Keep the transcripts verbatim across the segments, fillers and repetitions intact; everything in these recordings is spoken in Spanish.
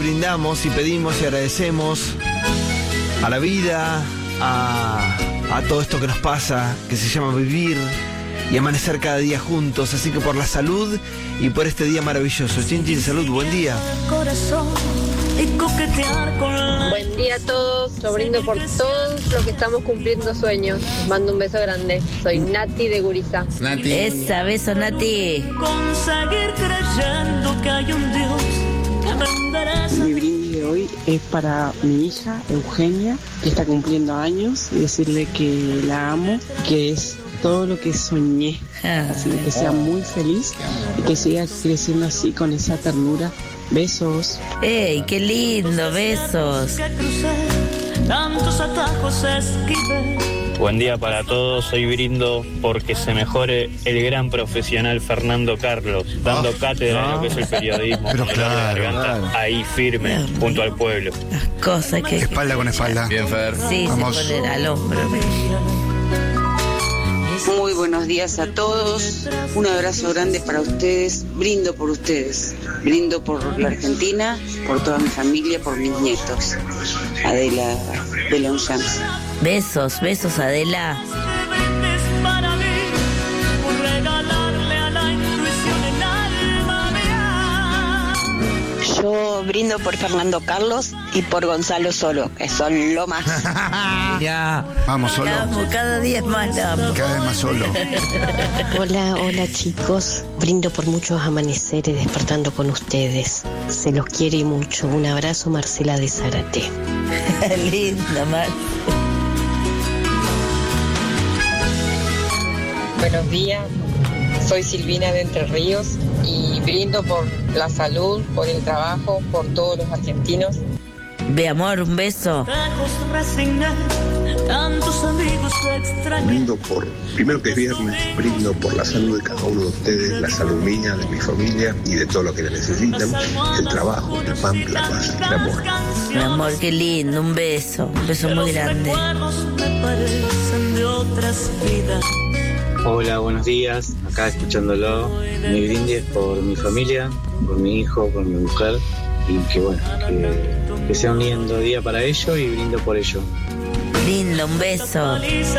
Brindamos y pedimos y agradecemos a la vida, a, a todo esto que nos pasa, que se llama vivir y amanecer cada día juntos. Así que por la salud y por este día maravilloso. Chin Chin, salud, buen día. Buen día a todos, yo brindo por todos los que estamos cumpliendo sueños. Les mando un beso grande. Soy Nati de Guriza. Nati. Esa, beso, Nati. Conseguir creyendo que hay un Dios que me endereza. Mi brindis de hoy es para mi hija Eugenia, que está cumpliendo años, y decirle que la amo, que es todo lo que soñé. Así que sea muy feliz y que siga creciendo así con esa ternura. Besos. ¡Ey, qué lindo! Besos. Tantos atajos esquivé. Buen día para todos, hoy brindo porque se mejore el gran profesional Fernando Carlos, dando oh, cátedra no. en lo que es el periodismo. Pero claro, claro. Ahí firme, Dios junto mío. Al pueblo. Las cosas que... Espalda con espalda. Bien, Fer. Sí, vamos. Se pone al hombro. Muy buenos días a todos, un abrazo grande para ustedes, brindo por ustedes, brindo por la Argentina, por toda mi familia, por mis nietos. Adela de Longchamps. Besos, besos, Adela. Yo brindo por Fernando Carlos y por Gonzalo Solo, que son lo más. Ya. Vamos, Solo. Amo, cada día es más amo. Cada vez más Solo. Hola, hola chicos. Brindo por muchos amaneceres despertando con ustedes. Se los quiere mucho. Un abrazo, Marcela de Zárate. Linda, Mar. Buenos días, soy Silvina de Entre Ríos y brindo por la salud, por el trabajo, por todos los argentinos. Ve, amor, un beso. Brindo por, primero que es viernes, brindo por la salud de cada uno de ustedes, la salud mía, de mi familia y de todo lo que necesitan, el trabajo, el pan, la paz, el amor. Mi amor, qué lindo, un beso, un beso muy grande. Hola, buenos días, acá escuchándolo. Mi brindis es por mi familia, por mi hijo, por mi mujer y que bueno, que, que sea un lindo día para ellos y brindo por ello. Lindo, un beso.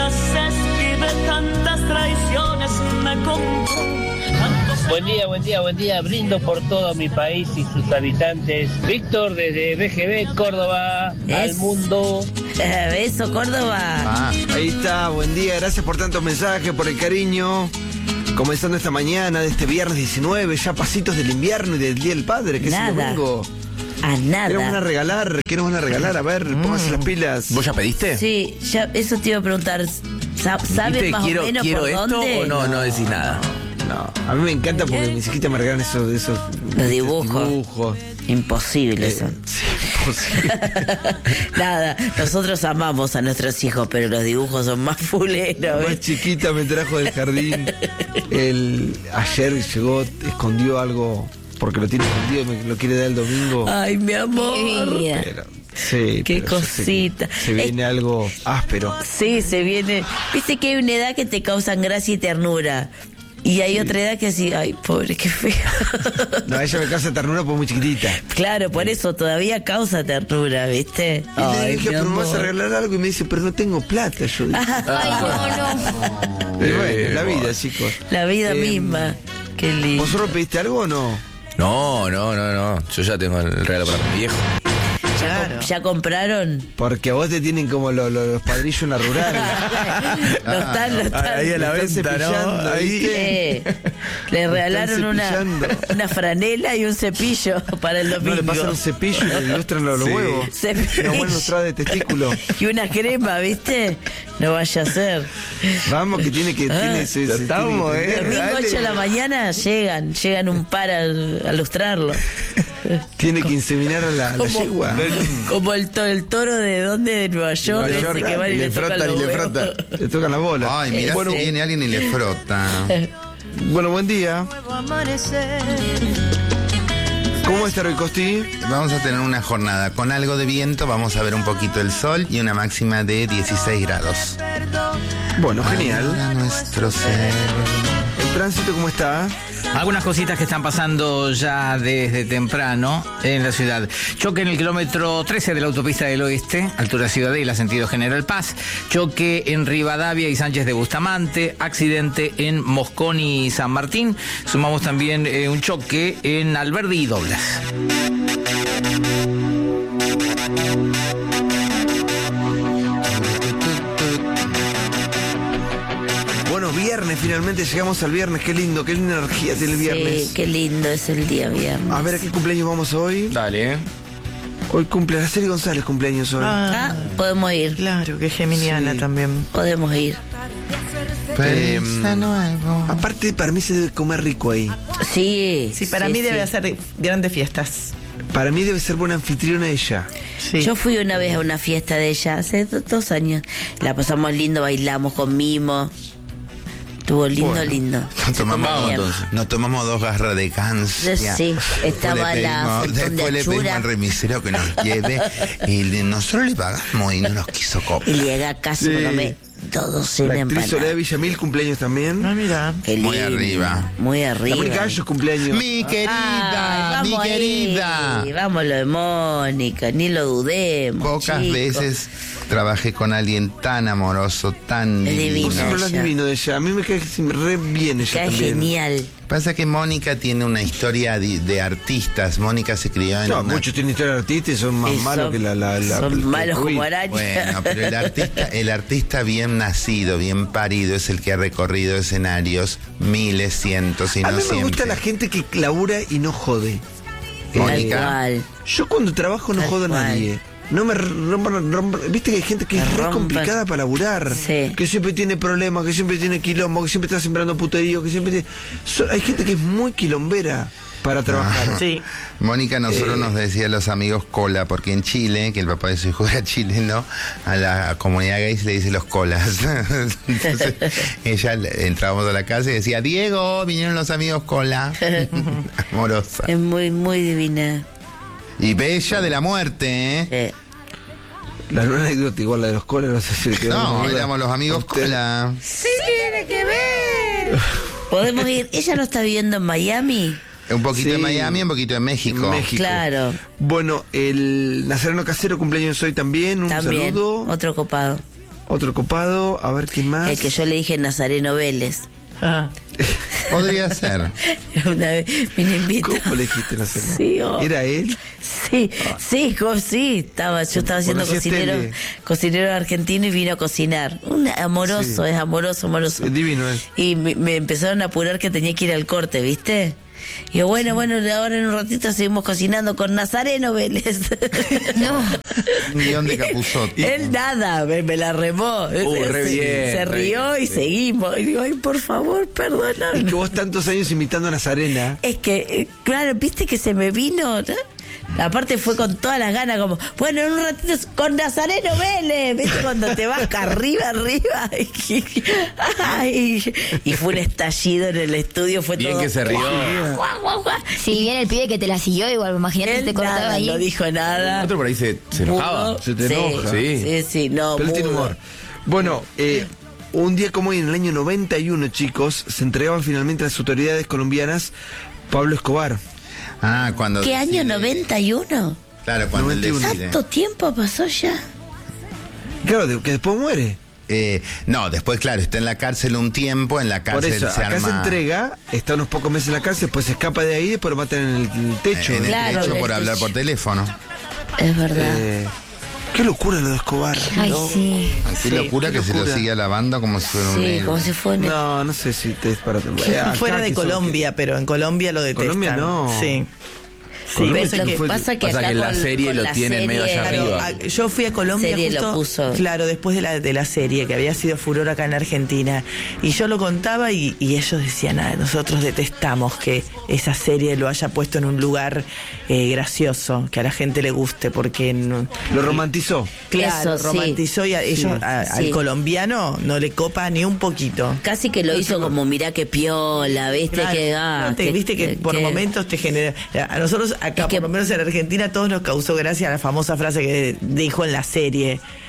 Buen día, buen día, buen día. Brindo por todo mi país y sus habitantes. Víctor desde B G B, Córdoba, es... al mundo. Beso, Córdoba. Ah, ahí está, buen día. Gracias por tantos mensajes, por el cariño. Comenzando esta mañana de este viernes diecinueve, ya pasitos del invierno y del Día del Padre, que nada. es el domingo. A nada. ¿Qué nos van a regalar? ¿Qué nos van a regalar? A ver, mm. pónganse las pilas. ¿Vos ya pediste? Sí, ya, eso te iba a preguntar. ¿Sabes más quiero, o menos quiero por esto dónde? o no, no decís nada? No, a mí me encanta porque mis hijitas me regalan esos, esos los dibujos. dibujos. Imposible eh, eso. Sí, imposible. Nada, nosotros amamos a nuestros hijos, pero los dibujos son más fuleros. La más chiquita me trajo del jardín. El, ayer llegó, escondió algo porque lo tiene escondido y me lo quiere dar el domingo. Ay, mi amor. Pero, sí, qué cosita. Se, se viene es, algo áspero. Sí, se viene. Viste que hay una edad que te causan gracia y ternura. Y hay sí. otra edad que así, ay, pobre, qué feo. No, ella me causa ternura porque es muy chiquitita. Claro, por eso todavía causa ternura, ¿viste? Y ay, le dije, pero me vas a regalar algo y me dice, pero no tengo plata. Yo dije, ay, no, no. Y bueno, la vida, chicos. La vida eh, misma. Qué lindo. ¿Vos pediste algo o no? No, no, no, no. Yo ya tengo el regalo para mi viejo. Claro. ¿Ya compraron? Porque a vos te tienen como lo, lo, los padrillos en la rural. No están, no están. Ahí a la venta, ¿no? Ahí. Eh, le regalaron una, una franela y un cepillo para el domingo. No, le pasan un cepillo y le ilustran los, los sí. huevos. Cepillo. Una buena ilustrada de testículo. Y una crema, ¿viste? No vaya a ser. Vamos, que tiene que... Ah, tiene, se, se estamos, tiene que eh. Domingo ocho de la mañana llegan, llegan un par a, a lustrarlo. Tiene que inseminar a la, a la yegua. Como el, to, el toro de dónde, de Nueva York, Nueva York, que van y, y le, le frota y le frota. Le tocan la bola. Ay, mirá, bueno, si viene alguien y le frota. Bueno, buen día. ¿Cómo está Roy Costi? Vamos a tener una jornada con algo de viento, vamos a ver un poquito el sol y una máxima de dieciséis grados. Bueno, genial. A nuestro ser. tránsito cómo está? Algunas cositas que están pasando ya desde temprano en la ciudad. Choque en el kilómetro trece de la autopista del Oeste, altura Ciudadela, sentido General Paz. Choque en Rivadavia y Sánchez de Bustamante. Accidente en Mosconi y San Martín. Sumamos también eh, un choque en Alberdi y Doblas. Bueno, viernes, finalmente llegamos al viernes. Qué lindo, qué linda energía tiene el viernes. Sí, qué lindo es el día viernes. A ver, ¿a qué cumpleaños vamos hoy? Dale. Hoy cumple Araceli González, cumpleaños hoy. Ah, ah, podemos ir. Claro, que geminiana Sí. también. Podemos ir. Eh, aparte, para mí se debe comer rico ahí. Sí. Sí, para sí, mí sí. debe hacer grandes fiestas. Para mí debe ser buena anfitriona ella. Sí. Yo fui una vez a una fiesta de ella hace do- dos años. La pasamos lindo, bailamos con mimo. Estuvo lindo, Bueno, lindo. Nos tomamos, Vamos, entonces. nos tomamos dos garras de gancia. Sí, estaba Después le la pedimos- fritón de Después le pedimos achura. al remisero que nos lleve y le- nosotros le pagamos y no nos quiso Y copiar. llega a casa Sí. y come dos en La actriz empanada. Soledad Villamil, cumpleaños también. Ah, mira. Qué Muy lindo, arriba. Muy La arriba. Mónica Gallo, cumpleaños. Mi querida, Ay, mi vamos querida. ahí, vamos lo de Mónica, ni lo dudemos. Pocas chicos. veces trabajé con alguien tan amoroso, tan Es divino. divino. Vos siempre hablas ella. divino de ella. A mí me cae re bien ella Cae también. genial. Pasa que Mónica tiene una historia de, de artistas. Mónica se crió en No, una... muchos tienen historia de artistas y son más Y malos son- que la... la, la son la- malos Uy. como arañas. Bueno, pero el artista, el artista bien nacido, bien parido, es el que ha recorrido escenarios miles, cientos y A no mí me siempre. gusta la gente que labura y no jode. Mónica. Tal cual. Yo cuando trabajo no Tal jodo a cual. nadie. No me rompan, rompan- viste que hay gente que Me es re rompan. complicada para laburar, Sí. que siempre tiene problemas, que siempre tiene quilombo, que siempre está sembrando puterío, que siempre tiene... So- hay gente que es muy quilombera para trabajar. Sí. Mónica nosotros Eh. nos decía a los amigos cola, porque en Chile, que el papá de su hijo era chileno, a la comunidad gay se le dice los colas. Entonces ella le- entrábamos a la casa y decía, Diego, vinieron los amigos cola. Amorosa. Es muy, muy divina. Y bella de la muerte, ¿eh? Eh, La nueva anécdota igual la de los colas, no sé si le quedó No, una duda. éramos los amigos Usted- cola. Sí, tiene que ver. Podemos ir. Ella no está viviendo en Miami. Un poquito Sí. en Miami, un poquito en México. México. Claro. Bueno, el Nazareno Casero cumpleaños hoy también, un También. saludo. Otro copado. Otro copado, a ver quién más. El que yo le dije Nazareno Vélez. Ah. Podría ser. Una vez me invitó. ¿Cómo le dijiste Nazareno? Sí, oh. ¿Era él? Sí, sí, co- sí, estaba, yo estaba siendo Conocías cocinero, tele. cocinero argentino y vino a cocinar. Un amoroso, Sí. es amoroso, amoroso. Es divino él. Y me, me empezaron a apurar que tenía que ir al corte, ¿viste? Y yo, bueno, bueno, ahora en un ratito seguimos cocinando con Nazareno Vélez. No. Un guión de Capuzotto. Él nada, me, me la remó. Uh, re se, bien, se re rió bien, y sí. seguimos. Y digo, ay, por favor, Es perdóname. que vos tantos años imitando a Nazarena. Es que, eh, claro, viste que se me vino, ¿no? Aparte fue con todas las ganas, como, bueno, en un ratito es con Nazareno Vélez, viste cuando te vas acá arriba, arriba. Ay, y fue un estallido en el estudio, fue Bien todo. que se rió. Guau, guau, guau. Si bien el pibe que te la siguió, igual, imagínate Él te cortaba nada, ahí. no dijo nada. Otro por ahí se, se enojaba. Mudo. Se te Sí, enoja. Sí. Sí, sí, no, Pero él tiene mudo. humor. Bueno, eh, un día como hoy, en el año noventa y uno, chicos, se entregaban finalmente a las autoridades colombianas Pablo Escobar. Ah, cuando... ¿Qué año? decide- ¿noventa y uno? Claro, cuando él noventa y uno. decide. ¿Tanto tiempo pasó ya? Claro, de- que después muere. Eh, no, después, claro, está en la cárcel un tiempo, en la Por cárcel eso, se acá arma... se entrega, está unos pocos meses en la cárcel, después se escapa de ahí, después lo matan en el, el techo. en el Claro, techo en el por hablar techo. por teléfono. Es verdad. Eh, qué locura lo de Escobar. Ay, ¿no? sí. Qué locura qué que se lo locura. sigue alabando como si fuera un Sí, héroe. como si fuera un... No, no sé si te es para... Eh, acá Fuera de que son- Colombia, pero en Colombia lo detestan. Colombia no. Sí. Sí, Colombia eso Lo sí que fue- pasa que Pasa acá que la con- serie con lo la tienen medio allá serie- arriba. Claro, a- yo fui a Colombia Serie lo justo, puso. claro, después de la, de la serie, que había sido furor acá en Argentina. Y yo lo contaba y, y ellos decían, ah, nosotros detestamos que esa serie lo haya puesto en un lugar eh, gracioso, que a la gente le guste, porque... no- Lo romantizó. Claro, Eso, sí. romantizó y a ellos, Sí, a- sí. al colombiano no le copa ni un poquito. Casi que lo hizo como mirá que piola, viste Claro, que ah, no te- que- viste que por que- momentos te genera. A nosotros acá, Es que- por lo menos en Argentina, a todos nos causó gracia la famosa frase que dijo en la serie.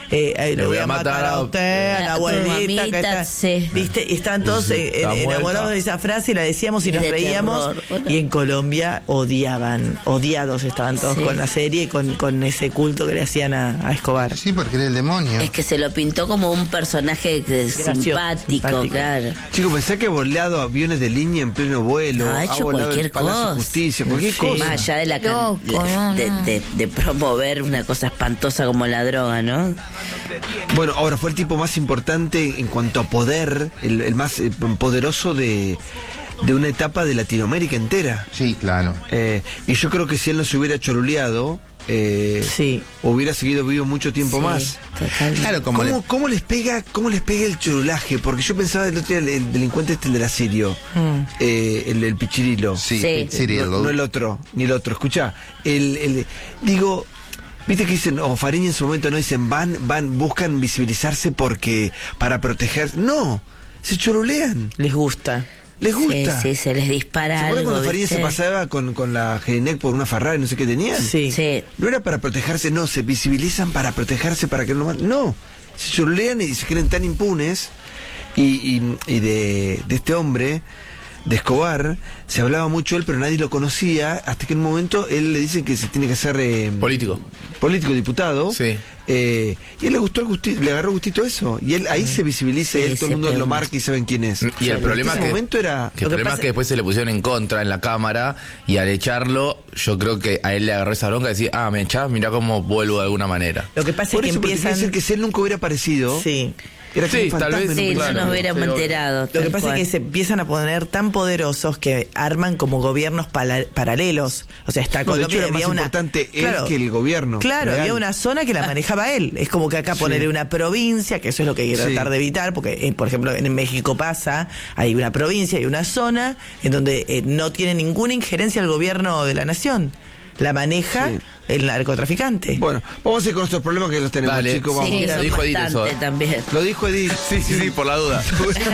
eh, eh, le voy a matar a usted, a la a tu abuelita, que mamita, está, sí. ¿viste? Y estaban todos Sí, eh, está en- enamorados muerta. de esa frase y la decíamos y Es nos de reíamos. terror. Y en Colombia odiaban, odiados estaban todos Sí. con la serie y con, con ese culto que le hacían a, a Escobar. Sí, porque era el demonio. Es que se lo pintó como un personaje que- simpático, simpático. claro. Chicos, pensá que ha volado aviones de línea en pleno vuelo. Ha hecho volado cualquier el Palacio de cosa. Justicia, cualquier Sí. cosa. Más allá de la can- Loco, no, de, no. de- de promover una cosa espantosa como la droga, ¿no? Bueno, ahora fue el tipo más importante en cuanto a poder, el, el más eh, poderoso de, de una etapa de Latinoamérica entera. Sí, claro. Eh, y yo creo que si él no se hubiera choruleado, eh, Sí. hubiera seguido vivo mucho tiempo Sí, más. totalmente. Claro, como ¿Cómo, le- cómo les pega, ¿Cómo les pega el chorulaje? Porque yo pensaba el otro día, el, el delincuente este el de la Sirio, Mm. eh, el, el Pichirilo. Sí, Sí. Cyril. No, no el otro, ni el otro. Escuchá, el, el, digo, viste que dicen, o Fariña en su momento no dicen, van, van, buscan visibilizarse porque, para proteger. No, se chorulean, Les gusta. les gusta. Sí, sí, se les dispara ¿Se acuerdan algo, cuando Fariña ¿viste? se pasaba con, con la Genec por una Ferrari, no sé qué tenían? Sí. Sí. No era para protegerse, no, se visibilizan para protegerse, para que no maten. No, se chorulean y se creen tan impunes. Y, y, y de, de este hombre, de Escobar, se hablaba mucho él, pero nadie lo conocía, hasta que en un momento él le dicen que se tiene que ser eh, Político. político, diputado. Sí. Eh, y él le gustó el gusti- le agarró gustito eso. Y él ahí se visibiliza, y Sí, él, todo el se mundo lo pregunta. marca y saben quién es. Y el problema en que- ese momento era. Que el Lo que problema pasa- es que después se le pusieron en contra en la cámara y al echarlo, yo creo que a él le agarró esa bronca y decía, ah, me echás, mirá cómo vuelvo de alguna manera. Lo que pasa Por es que eso, porque quiere empiezan. decir que si él nunca hubiera aparecido, Sí. era como Sí, un tal fantasma vez, en Sí, un no claro, nos hubiéramos pero- enterado. Lo que tal pasa cual. es que se empiezan a poner tan poderosos que arman como gobiernos pala- paralelos. O sea, está No, de hecho, Colombia era más había una importante él que el gobierno. Claro, real. había una zona que la manejaba él. Es como que acá Sí. ponerle una provincia, que eso es lo que hay que Sí. tratar de evitar, porque eh, por ejemplo en México pasa, hay una provincia, hay una zona en donde eh, no tiene ninguna injerencia el gobierno de la nación. La maneja Sí. el narcotraficante. Bueno, vamos a ir con nuestros problemas que los tenemos, Dale. chicos. Vamos. Sí, Lo son dijo Edith eso, bastante ¿eh? también. Lo dijo Edith. Sí, sí, sí, por la duda.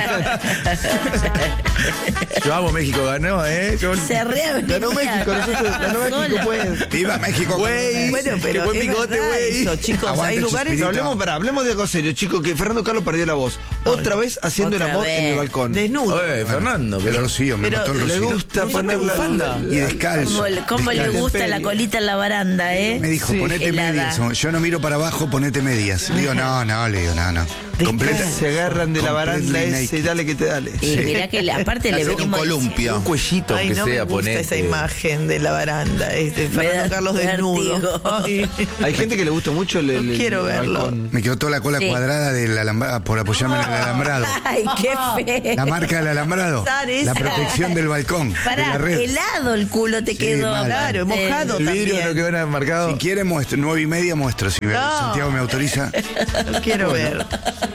Yo amo México, ganó, ¿eh? Yo... Se ríe. Ganó México, nosotros, ganó México, pues. ¡Viva México! Güey, Bueno, pero qué buen es bigote, verdad güey. eso, chicos, Aguante, hay lugares Pero Chespirito. hablemos, para, hablemos de algo serio, chicos, que Fernando Carlos perdió la voz. Otra vez haciendo Otra el amor vez. en el balcón. desnudos. Oye, Fernando, El pero... rocío, me pero mató el Le rocío. gusta No, poner la bufanda. Y descalzo. ¿Cómo, le- cómo le descalzo. gusta la colita en la baranda, eh? Me dijo, Sí. ponete Helada. medias. Yo no miro para abajo, ponete medias. Le digo, no, no, le digo, no, no. Completa. Se agarran de la baranda completely ese y naked. dale que te dale. Y mirá que le- aparte le Hacer un venimos... columpio. Un cuellito, Ay, aunque no sea, me gusta ponete. esa imagen de la baranda, este, Me Fernando da Carlos desnudo. vértigo. Ay. Hay gente que le gusta mucho el, el- No el quiero verlo. balcón. Me quedó toda la cola Sí. cuadrada del alambrado, por apoyarme en el alambrado. Ay, qué feo. La marca del alambrado. Sare, La esa. protección del balcón. de Pará, la red. helado el culo te Sí, quedó. mal. Claro, mojado El vidrio también. no quedó nada marcado. Si quiere muestro, nueve y media muestro. Si No. Santiago me autoriza. Lo quiero ver.